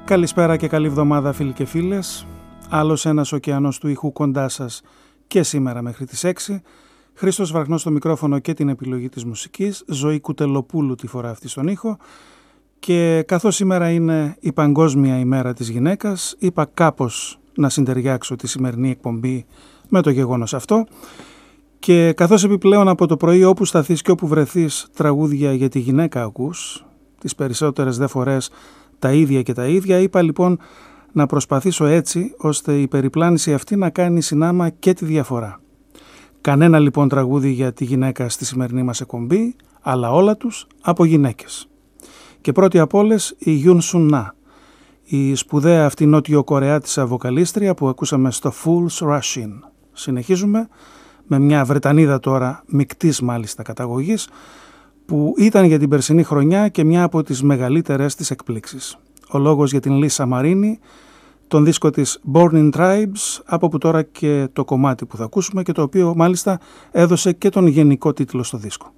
Καλησπέρα και καλή εβδομάδα φίλοι και φίλες. Άλλος ένας ωκεανός του ήχου κοντά σας και σήμερα μέχρι τις 6. Χρήστος Βραχνός στο μικρόφωνο και την επιλογή της μουσικής. Ζωή Κουτελοπούλου τη φορά αυτή στον ήχο. Και καθώς σήμερα είναι η Παγκόσμια ημέρα της γυναίκας, είπα κάπως να συντεριάξω τη σημερινή εκπομπή με το γεγονός αυτό. Και καθώς επιπλέον από το πρωί όπου σταθείς και όπου βρεθείς τραγούδια για τη γυναίκα ακούς, τις περισσότερες δε φορές τα ίδια και τα ίδια, είπα λοιπόν να προσπαθήσω έτσι ώστε η περιπλάνηση αυτή να κάνει συνάμα και τη διαφορά. Κανένα λοιπόν τραγούδι για τη γυναίκα στη σημερινή μας εκπομπή, αλλά όλα τους από γυναίκες. Και πρώτη απ' όλες η Γιουν Σουν Να, η σπουδαία αυτή νότιο-κορεάτισσα βοκαλίστρια που ακούσαμε στο Fool's Rush In. Συνεχίζουμε με μια Βρετανίδα τώρα, μικτής μάλιστα καταγωγής, που ήταν για την περσινή χρονιά και μια από τις μεγαλύτερες της εκπλήξεις. Ο λόγος για την Λίσα Μαρίνη, τον δίσκο της Born in Tribes, από που τώρα και το κομμάτι που θα ακούσουμε και το οποίο μάλιστα έδωσε και τον γενικό τίτλο στο δίσκο.